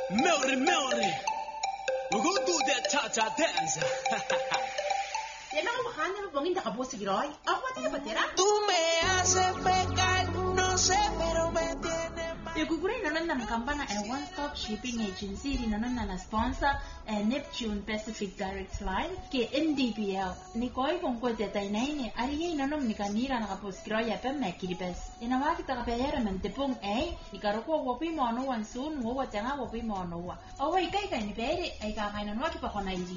Melody. We're gonna do that cha-cha dance. Yan ang makanya mo bangin nakabusi giroy. Ako tayo patira. Tú me haces pecar, no sé, pero me tiene mal. Yaguguri nanon na kampana One Stop Shipping Agency di nanon na sponsor Neptune Pacific Direct Line ke NDPL. Ni koi kung ko detay na ini ari nanon ni kanira nakapos giroy pa makiribes. Inawa kita kapayara mentepong ni karoko wopi mo ano wan soon wo tanga wopi mo ano wa. Away kay ni pere ay kakainan wa ki pa konairi.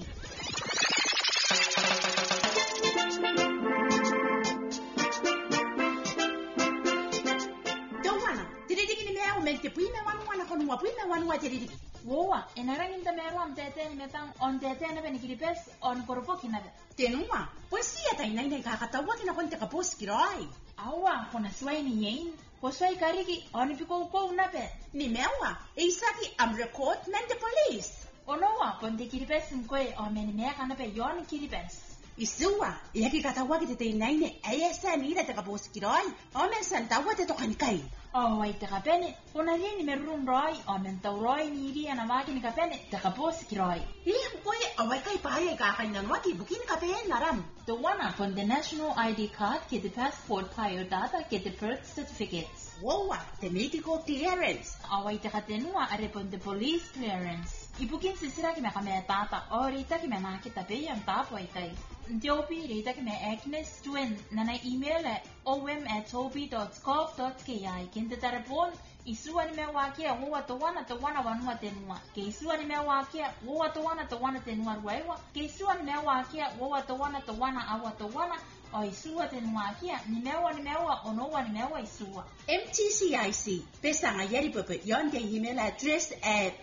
Woa, enarangin ta meru am tete ni metang on tete na benikilipes on koropo kinabe. Tenua, pues siya tayo na kakatawa kinakonte kapos giroy. Awa, kona sway ni yin. Ko sway kariki on piko ko nabe. Ni mewa, isaki am record men the police. Onowa, konte kilipes mkoe o menimea kanabe yon kilipes. Isuwa, yaki katawa kita tayo na ayesa ni ila takapos giroy. O men santawa te tokan kai. Oh, wait, kapene. Kona rin meron roy o mentaw roy ni iri na makin kapene takapos kiroy. Boy, away kay pare kakainan waki bukin kapen naram. The one on the national ID card, get the passport prior data, get the birth certificates. Wowa, the medical clearance. Away takatenua arepon the police clearance. Ibukin sisira ki me tata o rita ki me nakita pe yang tapo itay. Jopi rita ki me Agnes Twin na email om@toby.scop.ki. Kinte tarapon isuwa ni me wakia huwa tawana wanua tenua. Ke isuwa ni me wakia huwa tawana tenua ruewa. Ke isuwa ni me wakia huwa tawana awa tawana. O isuwa tenua kia ni mewa onowa ni mewa isuwa. MTCIC pesa ngayari pepe yon the email address at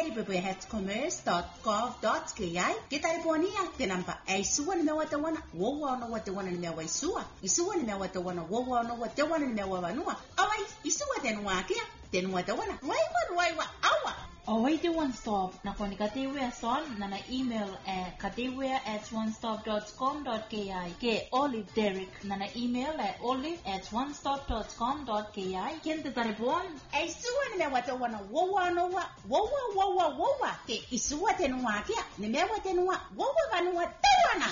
pierrepepe@commerce.gov.ki. Kita riponia te namba isuwa ni mewa tawana wowa no tawana ni mewa isuwa. Isuwa ni mewa tawana wowa no tawana ni mewa wanua. Awai isuwa tenua kia tenua tawana. Waiwa awa. Away the One Stop na koni katewe son na email katewe@onestop.com.ki ke Olive Derek na email olive@onestop.com.ki kente tarepon isuwa ni mewa tawana wowa ke isuwa tenua kia ni mewa tenua wowa wanua tawana.